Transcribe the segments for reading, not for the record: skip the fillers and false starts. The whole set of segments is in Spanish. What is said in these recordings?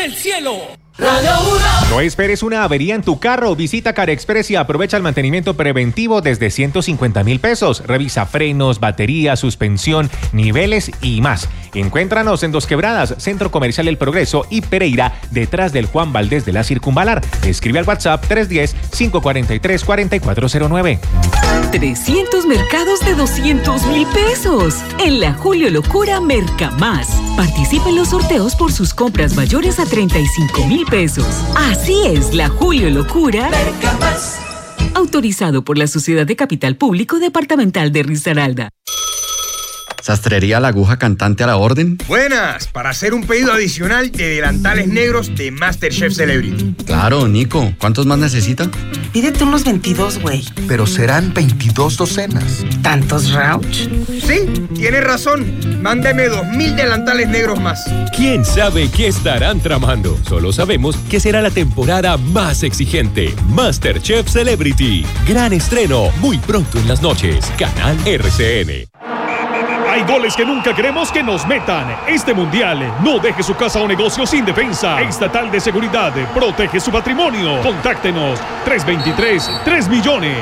del cielo. Radio 1. No esperes una avería en tu carro. Visita Carexpress y aprovecha el mantenimiento preventivo desde 150,000 pesos. Revisa frenos, batería, suspensión, niveles y más. Encuéntranos en Dos Quebradas, Centro Comercial El Progreso y Pereira, detrás del Juan Valdés de la Circunvalar. Escribe al WhatsApp 310-543-4409. 300 mercados de 200,000 pesos. En la Julio Locura Mercamás. Participa en los sorteos por sus compras mayores a 35,000 pesos. Así es la Julio Locura Mercamás. Autorizado por la Sociedad de Capital Público Departamental de Risaralda. ¿Sastrería La Aguja Cantante a la orden? Buenas, para hacer un pedido adicional de delantales negros de MasterChef Celebrity. Claro, Nico. ¿Cuántos más necesita? Pídete unos 22, güey. Pero serán 22 docenas. ¿Tantos Rauch? Sí, tienes razón. Mándeme 2,000 delantales negros más. ¿Quién sabe qué estarán tramando? Solo sabemos que será la temporada más exigente. MasterChef Celebrity. Gran estreno, muy pronto en las noches. Canal RCN. Hay goles que nunca queremos que nos metan. Este mundial, no deje su casa o negocio sin defensa. Estatal de Seguridad protege su patrimonio. Contáctenos 323-3 millones.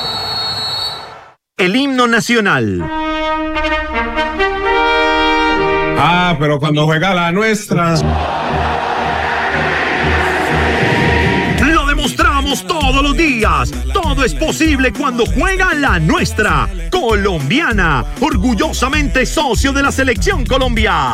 El himno nacional. Pero cuando juega la nuestra. Lo demostramos todos los días. Todo es posible cuando juega la nuestra. Colombiana, orgullosamente socio de la Selección Colombia.